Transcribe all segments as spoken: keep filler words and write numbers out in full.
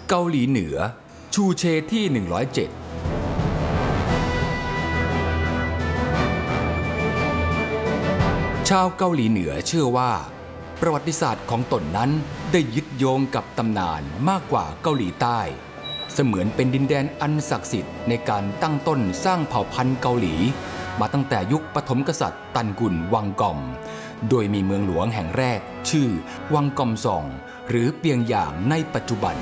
เกาหลีเหนือชูเชที่หนึ่งร้อยเจ็ดชาวเกาหลีเหนือเชื่อว่าประวัติศาสตร์ของตนนั้นได้ยึดโยงกับตำนานมากกว่าเกาหลีใต้เสมือนเป็นดินแดนอันศักดิ์สิทธิ์ในการตั้งต้นสร้างเผ่าพันธุ์เกาหลีมาตั้งแต่ยุคปฐมกษัตริย์ตันกุนวังกอมโดยมีเมืองหลวงแห่งแรกชื่อวังกอมซองหรือเปียงหยางในปัจจุบัน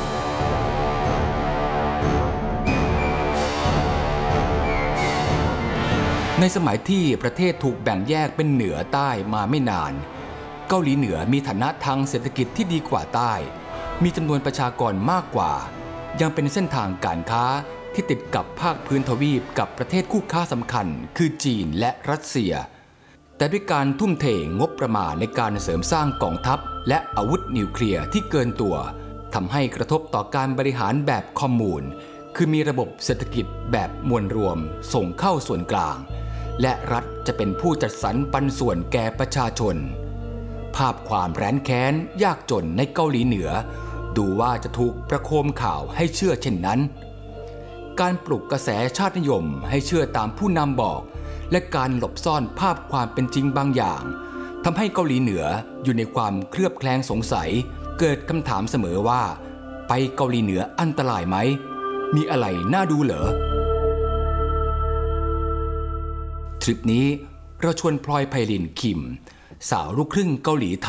ในสมัยที่ประเทศถูกแบ่งแยกเป็นเหนือใต้มาไม่นานเกาหลีเหนือมีฐานะทางเศรษฐกิจที่ดีกว่าใต้มีจำนวนประชากรมากกว่ายังเป็นเส้นทางการค้าที่ติดกับภาคพื้นทวีปกับประเทศคู่ค้าสำคัญคือจีนและรัสเซียแต่ด้วยการทุ่มเทงบประมาณในการเสริมสร้างกองทัพและอาวุธนิวเคลียร์ที่เกินตัวทำให้กระทบต่อการบริหารแบบคอมมูนคือมีระบบเศรษฐกิจแบบมวลรวมส่งเข้าส่วนกลางและรัฐจะเป็นผู้จัดสรรปันส่วนแก่ประชาชนภาพความแร้นแค้นยากจนในเกาหลีเหนือดูว่าจะถูกประโคมข่าวให้เชื่อเช่นนั้นการปลุกกระแสชาตินิยมให้เชื่อตามผู้นำบอกและการหลบซ่อนภาพความเป็นจริงบางอย่างทำให้เกาหลีเหนืออยู่ในความเคลือบแคลงสงสัยเกิดคำถามเสมอว่าไปเกาหลีเหนืออันตรายไหมมีอะไรน่าดูเหรอทริปนี้เราชวนพลอยไพลินคิมสาวลูกครึ่งเกาหลี